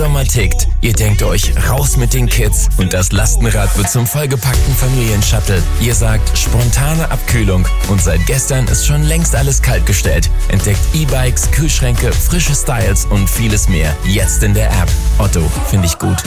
Sommer tickt. Ihr denkt euch, raus mit den Kids und das Lastenrad wird zum vollgepackten Familienshuttle. Ihr sagt, spontane Abkühlung und seit gestern ist schon längst alles kaltgestellt. Entdeckt E-Bikes, Kühlschränke, frische Styles und vieles mehr. Jetzt in der App. Otto, finde ich gut.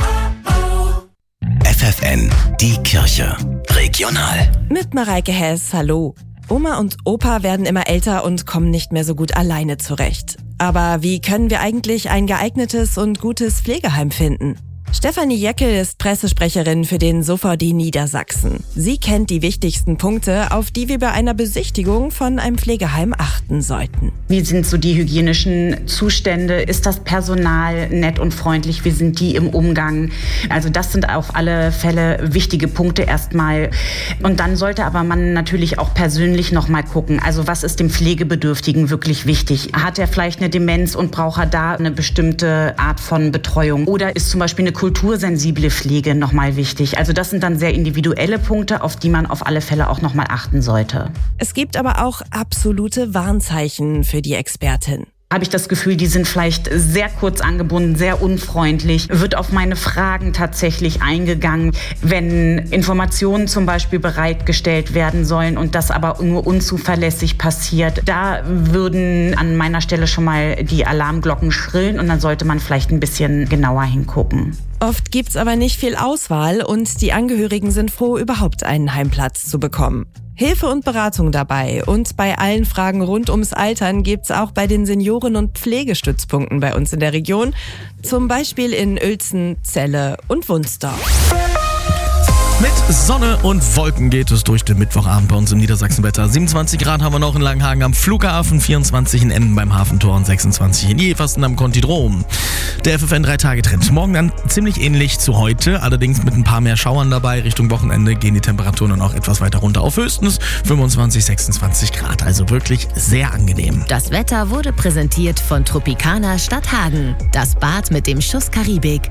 FFN, die Kirche. Regional. Mit Mareike Hess, hallo. Oma und Opa werden immer älter und kommen nicht mehr so gut alleine zurecht. Aber wie können wir eigentlich ein geeignetes und gutes Pflegeheim finden? Stefanie Jeckel ist Pressesprecherin für den SOVD Niedersachsen. Sie kennt die wichtigsten Punkte, auf die wir bei einer Besichtigung von einem Pflegeheim achten sollten. Wie sind so die hygienischen Zustände? Ist das Personal nett und freundlich? Wie sind die im Umgang? Also das sind auf alle Fälle wichtige Punkte erstmal. Und dann sollte aber man natürlich auch persönlich noch mal gucken. Also was ist dem Pflegebedürftigen wirklich wichtig? Hat er vielleicht eine Demenz und braucht er da eine bestimmte Art von Betreuung? Oder ist zum Beispiel eine kultursensible Pflege nochmal wichtig? Also das sind dann sehr individuelle Punkte, auf die man auf alle Fälle auch nochmal achten sollte. Es gibt aber auch absolute Warnzeichen für die Expertin. Habe ich das Gefühl, die sind vielleicht sehr kurz angebunden, sehr unfreundlich, wird auf meine Fragen tatsächlich eingegangen. Wenn Informationen zum Beispiel bereitgestellt werden sollen und das aber nur unzuverlässig passiert, da würden an meiner Stelle schon mal die Alarmglocken schrillen und dann sollte man vielleicht ein bisschen genauer hingucken. Oft gibt's aber nicht viel Auswahl und die Angehörigen sind froh, überhaupt einen Heimplatz zu bekommen. Hilfe und Beratung dabei und bei allen Fragen rund ums Altern gibt's auch bei den Senioren- und Pflegestützpunkten bei uns in der Region, zum Beispiel in Uelzen, Celle und Wunsdorf. Mit Sonne und Wolken geht es durch den Mittwochabend bei uns im Niedersachsenwetter. 27 Grad haben wir noch in Langenhagen am Flughafen, 24 in Emden beim Hafentor und 26 in Jeversten am Kontidrom. Der FFN 3-Tage-Trend. Morgen dann ziemlich ähnlich zu heute, allerdings mit ein paar mehr Schauern dabei. Richtung Wochenende gehen die Temperaturen dann auch etwas weiter runter auf höchstens 25, 26 Grad. Also wirklich sehr angenehm. Das Wetter wurde präsentiert von Tropicana Stadthagen. Das Bad mit dem Schuss Karibik.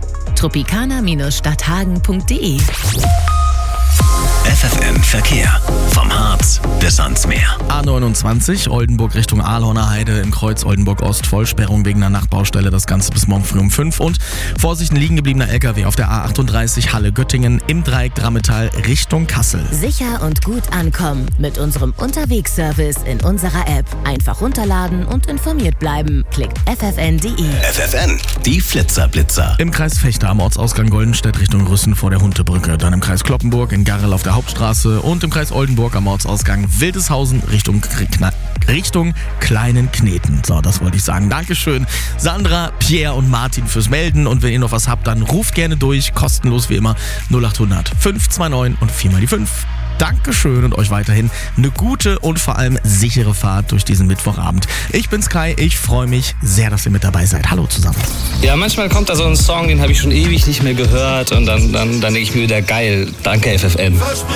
tropicana-stadthagen.de FFN Verkehr. Vom Harz bis ans Meer. A29, Oldenburg Richtung Ahlhorner Heide im Kreuz Oldenburg-Ost. Vollsperrung wegen einer Nachbaustelle. Das Ganze bis morgen früh um 5. Und Vorsicht, ein liegen gebliebener LKW auf der A38 Halle-Göttingen im Dreieck Drammetal Richtung Kassel. Sicher und gut ankommen mit unserem Unterwegsservice in unserer App. Einfach runterladen und informiert bleiben. Klickt ffn.de. FFN, die Flitzer-Blitzer. Im Kreis Vechta am Ortsausgang Goldenstedt Richtung Rüssen vor der Huntebrücke. Dann im Kreis Kloppenburg in Garrel auf der Hauptstraße und im Kreis Oldenburg am Ortsausgang Wildeshausen Richtung Kleinen Kneten. So, das wollte ich sagen. Dankeschön Sandra, Pierre und Martin fürs Melden. Und wenn ihr noch was habt, dann ruft gerne durch. Kostenlos wie immer 0800 529 und 4 mal die 5. Dankeschön und euch weiterhin eine gute und vor allem sichere Fahrt durch diesen Mittwochabend. Ich bin's Kai, ich freue mich sehr, dass ihr mit dabei seid. Hallo zusammen. Ja, manchmal kommt da so ein Song, den habe ich schon ewig nicht mehr gehört und dann denke ich mir wieder, geil, danke FFN.